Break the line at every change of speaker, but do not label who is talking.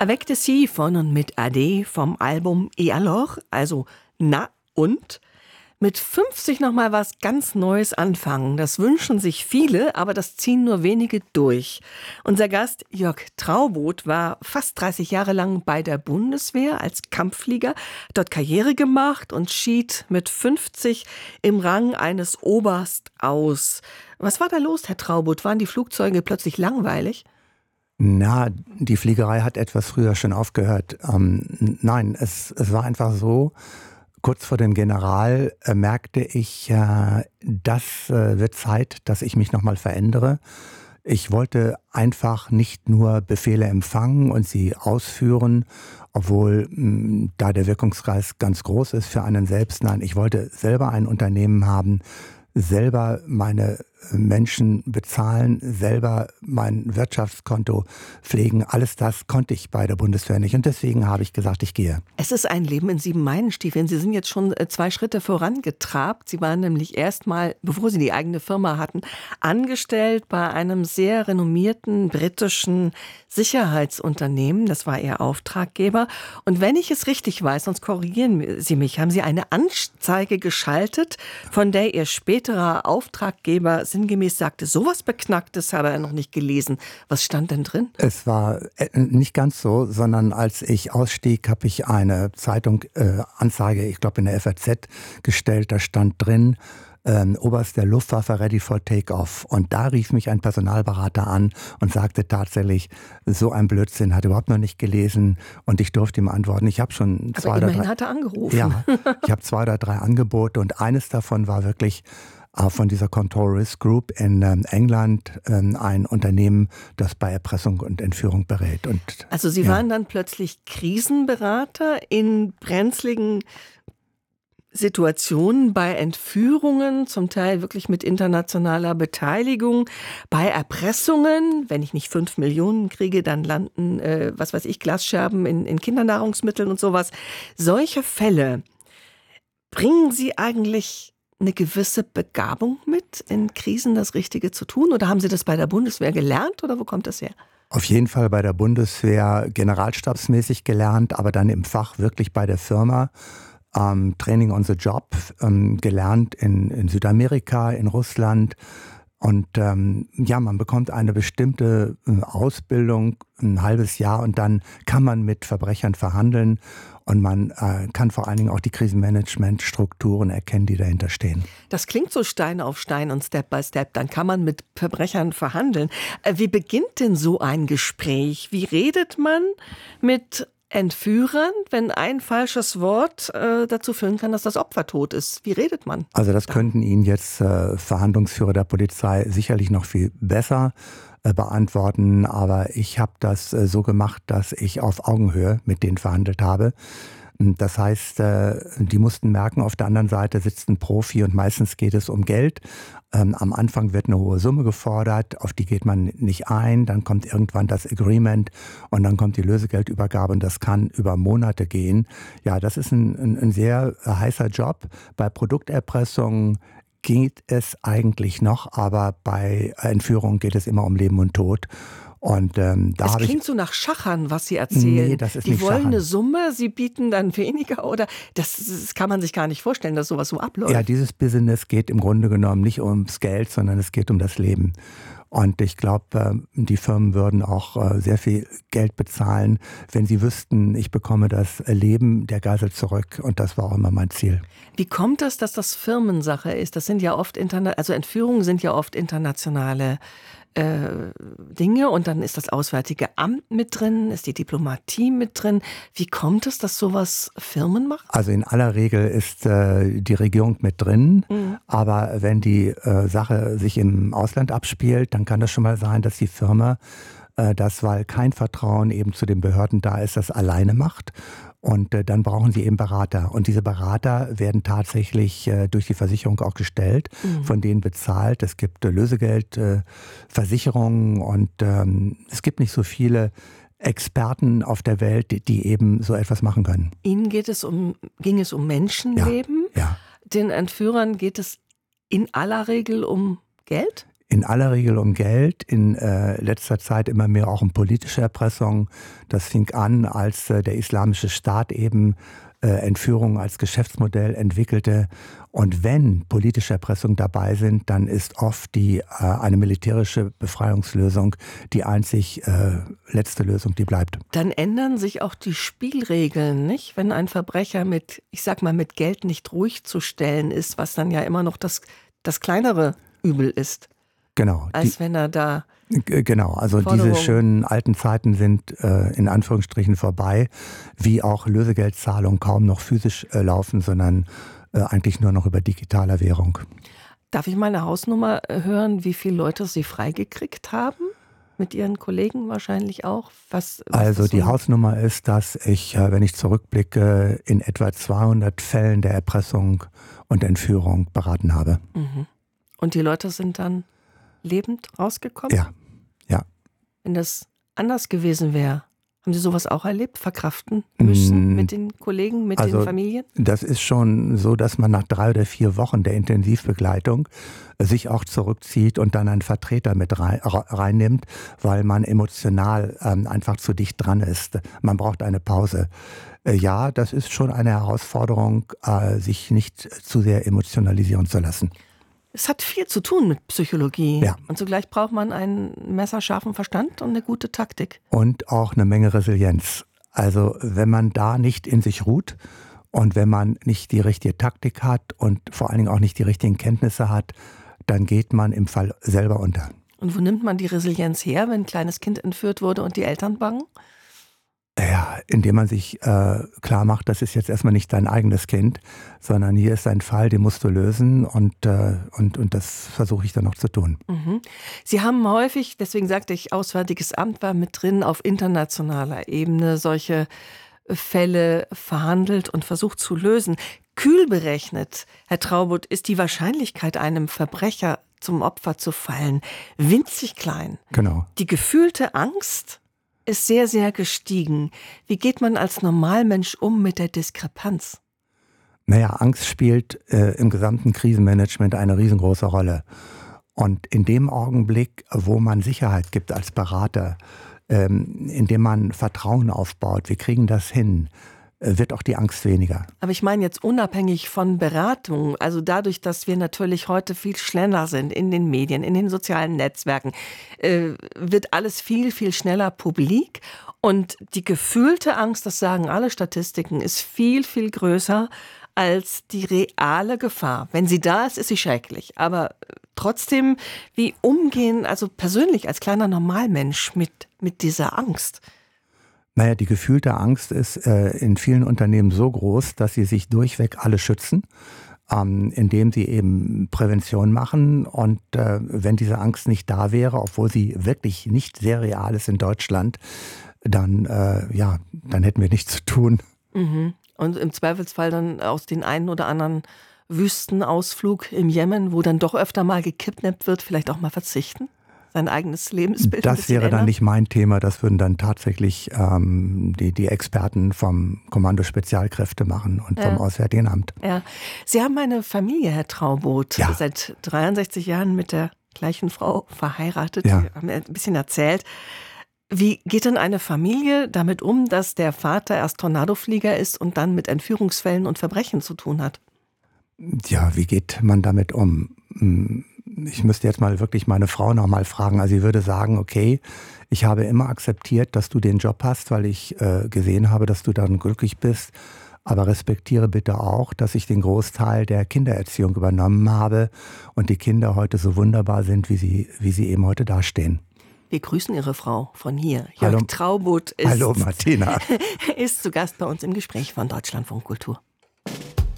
Avec de Sie von und mit Ade vom Album Et alors, also Na und? Mit 50 nochmal was ganz Neues anfangen. Das wünschen sich viele, aber das ziehen nur wenige durch. Unser Gast Jörg Trauboth war fast 30 Jahre lang bei der Bundeswehr als Kampfflieger, hat dort Karriere gemacht und schied mit 50 im Rang eines Oberst aus. Was war da los, Herr Trauboth? Waren die Flugzeuge plötzlich langweilig?
Na, die Fliegerei hat etwas früher schon aufgehört. Nein, es war einfach so, kurz vor dem General merkte ich, das wird Zeit, dass ich mich nochmal verändere. Ich wollte einfach nicht nur Befehle empfangen und sie ausführen, obwohl da der Wirkungskreis ganz groß ist für einen selbst. Nein, ich wollte selber ein Unternehmen haben, selber meine Menschen bezahlen, selber mein Wirtschaftskonto pflegen. Alles das konnte ich bei der Bundeswehr nicht. Und deswegen habe ich gesagt, ich gehe.
Es ist ein Leben in 7 Meilenstiefeln. Sie sind jetzt schon 2 Schritte vorangetrabt. Sie waren nämlich erstmal, bevor Sie die eigene Firma hatten, angestellt bei einem sehr renommierten britischen Sicherheitsunternehmen. Das war Ihr Auftraggeber. Und wenn ich es richtig weiß, sonst korrigieren Sie mich, haben Sie eine Anzeige geschaltet, von der Ihr späterer Auftraggeber sinngemäß sagte, sowas Beknacktes habe er noch nicht gelesen. Was stand denn drin?
Es war nicht ganz so, sondern als ich ausstieg, habe ich eine Anzeige, ich glaube in der FAZ gestellt, da stand drin, Oberst der Luftwaffe ready for takeoff. Und da rief mich ein Personalberater an und sagte tatsächlich, so ein Blödsinn, hat er überhaupt noch nicht gelesen. Und ich durfte ihm antworten. Ich habe schon
immerhin hat er angerufen.
Ja, ich habe 2 oder 3 Angebote und eines davon war wirklich von dieser Control Risk Group in England, ein Unternehmen, das bei Erpressung und Entführung berät. Und,
also Sie waren dann plötzlich Krisenberater in brenzligen Situationen, bei Entführungen, zum Teil wirklich mit internationaler Beteiligung, bei Erpressungen. Wenn ich nicht 5 Millionen kriege, dann landen, Glasscherben in Kindernahrungsmitteln und sowas. Solche Fälle, bringen Sie eigentlich eine gewisse Begabung mit, in Krisen das Richtige zu tun? Oder haben Sie das bei der Bundeswehr gelernt oder wo kommt das her?
Auf jeden Fall bei der Bundeswehr generalstabsmäßig gelernt, aber dann im Fach wirklich bei der Firma. Training on the Job, gelernt in Südamerika, in Russland. Und man bekommt eine bestimmte Ausbildung, ein halbes Jahr, und dann kann man mit Verbrechern verhandeln. Und man kann vor allen Dingen auch die Krisenmanagement-Strukturen erkennen, die dahinter stehen.
Das klingt so Stein auf Stein und Step by Step. Dann kann man mit Verbrechern verhandeln. Wie beginnt denn so ein Gespräch? Wie redet man mit Entführern, wenn ein falsches Wort dazu führen kann, dass das Opfer tot ist? Wie redet man?
Also das könnten Ihnen jetzt Verhandlungsführer der Polizei sicherlich noch viel besser beantworten, aber ich habe das so gemacht, dass ich auf Augenhöhe mit denen verhandelt habe. Das heißt, die mussten merken, auf der anderen Seite sitzt ein Profi und meistens geht es um Geld. Am Anfang wird eine hohe Summe gefordert, auf die geht man nicht ein, dann kommt irgendwann das Agreement und dann kommt die Lösegeldübergabe und das kann über Monate gehen. Ja, das ist ein sehr heißer Job. Bei Produkterpressung geht es eigentlich noch, aber bei Entführung geht es immer um Leben und Tod. Und,
das klingt so nach Schachern, was Sie erzählen.
Nee, das ist
die
nicht
wollen
Schachern.
Eine Summe, Sie bieten dann weniger, oder das kann man sich gar nicht vorstellen, dass sowas so abläuft.
Ja, dieses Business geht im Grunde genommen nicht ums Geld, sondern es geht um das Leben. Und ich glaube, die Firmen würden auch sehr viel Geld bezahlen, wenn sie wüssten, ich bekomme das Leben der Geisel zurück. Und das war auch immer mein Ziel.
Wie kommt es, dass das Firmensache ist? Das sind ja oft Entführungen sind ja oft internationale Dinge, und dann ist das Auswärtige Amt mit drin, ist die Diplomatie mit drin. Wie kommt es, dass sowas Firmen macht?
Also in aller Regel ist die Regierung mit drin, aber wenn die Sache sich im Ausland abspielt, dann kann das schon mal sein, dass die Firma weil kein Vertrauen eben zu den Behörden da ist, das alleine macht. Und dann brauchen sie eben Berater. Und diese Berater werden tatsächlich durch die Versicherung auch gestellt, von denen bezahlt. Es gibt Lösegeldversicherungen und es gibt nicht so viele Experten auf der Welt, die eben so etwas machen können.
Ihnen ging es um Menschenleben?
Ja.
Den Entführern geht es in aller Regel um Geld?
in aller Regel um Geld, in letzter Zeit immer mehr auch um politische Erpressung. Das fing an, als der Islamische Staat eben Entführung als Geschäftsmodell entwickelte. Und wenn politische Erpressungen dabei sind, dann ist oft eine militärische Befreiungslösung die einzig letzte Lösung, die bleibt.
Dann ändern sich auch die Spielregeln, nicht? Wenn ein Verbrecher mit Geld nicht ruhig zu stellen ist, was dann ja immer noch das kleinere Übel ist.
Genau.
Als wenn er da...
Genau, also diese schönen alten Zeiten sind in Anführungsstrichen vorbei, wie auch Lösegeldzahlungen kaum noch physisch laufen, sondern eigentlich nur noch über digitaler Währung.
Darf ich mal eine Hausnummer hören, wie viele Leute Sie freigekriegt haben? Mit Ihren Kollegen wahrscheinlich auch?
Also die Hausnummer ist, dass ich, wenn ich zurückblicke, in etwa 200 Fällen der Erpressung und Entführung beraten habe.
Mhm. Und die Leute sind dann lebend rausgekommen?
Ja.
Wenn das anders gewesen wäre, haben Sie sowas auch erlebt? Verkraften müssen mit den Kollegen, mit den Familien?
Das ist schon so, dass man nach 3 oder 4 Wochen der Intensivbegleitung sich auch zurückzieht und dann einen Vertreter mit reinnimmt, weil man emotional einfach zu dicht dran ist. Man braucht eine Pause. Ja, das ist schon eine Herausforderung, sich nicht zu sehr emotionalisieren zu lassen.
Es hat viel zu tun mit Psychologie.
Ja.
Und zugleich braucht man einen messerscharfen Verstand und eine gute Taktik.
Und auch eine Menge Resilienz. Also wenn man da nicht in sich ruht und wenn man nicht die richtige Taktik hat und vor allen Dingen auch nicht die richtigen Kenntnisse hat, dann geht man im Fall selber unter.
Und wo nimmt man die Resilienz her, wenn ein kleines Kind entführt wurde und die Eltern bangen?
Ja, indem man sich klar macht, das ist jetzt erstmal nicht dein eigenes Kind, sondern hier ist ein Fall, den musst du lösen und das versuche ich dann auch zu tun.
Mhm. Sie haben häufig, deswegen sagte ich, Auswärtiges Amt war mit drin, auf internationaler Ebene solche Fälle verhandelt und versucht zu lösen. Kühl berechnet, Herr Traubot, ist die Wahrscheinlichkeit, einem Verbrecher zum Opfer zu fallen, winzig klein.
Genau.
Die gefühlte Angst ist sehr, sehr gestiegen. Wie geht man als Normalmensch um mit der Diskrepanz?
Naja, Angst spielt im gesamten Krisenmanagement eine riesengroße Rolle. Und in dem Augenblick, wo man Sicherheit gibt als Berater, indem man Vertrauen aufbaut, wir kriegen das hin, wird auch die Angst weniger.
Aber ich meine jetzt unabhängig von Beratung, also dadurch, dass wir natürlich heute viel schneller sind in den Medien, in den sozialen Netzwerken, wird alles viel, viel schneller publik. Und die gefühlte Angst, das sagen alle Statistiken, ist viel, viel größer als die reale Gefahr. Wenn sie da ist, ist sie schrecklich. Aber trotzdem, wie umgehen, also persönlich als kleiner Normalmensch mit dieser Angst?
Naja, die gefühlte Angst ist in vielen Unternehmen so groß, dass sie sich durchweg alle schützen, indem sie eben Prävention machen. Und wenn diese Angst nicht da wäre, obwohl sie wirklich nicht sehr real ist in Deutschland, dann hätten wir nichts zu tun.
Mhm. Und im Zweifelsfall dann aus den einen oder anderen Wüstenausflug im Jemen, wo dann doch öfter mal gekidnappt wird, vielleicht auch mal verzichten? Sein eigenes Lebensbild.
Das wäre dann nicht mein Thema, das würden dann tatsächlich die Experten vom Kommando Spezialkräfte machen und vom Auswärtigen Amt.
Ja. Sie haben eine Familie, Herr Traubot, seit 63 Jahren mit der gleichen Frau verheiratet.
Ja.
Sie haben ein bisschen erzählt. Wie geht denn eine Familie damit um, dass der Vater erst Tornadoflieger ist und dann mit Entführungsfällen und Verbrechen zu tun hat?
Ja, wie geht man damit um? Ich müsste jetzt mal wirklich meine Frau noch mal fragen. Also sie würde sagen, okay, ich habe immer akzeptiert, dass du den Job hast, weil ich gesehen habe, dass du dann glücklich bist. Aber respektiere bitte auch, dass ich den Großteil der Kindererziehung übernommen habe und die Kinder heute so wunderbar sind, wie sie eben heute dastehen.
Wir grüßen Ihre Frau von hier. Jörg Traubot
Hallo Martina.
ist zu Gast bei uns im Gespräch von Deutschlandfunk Kultur.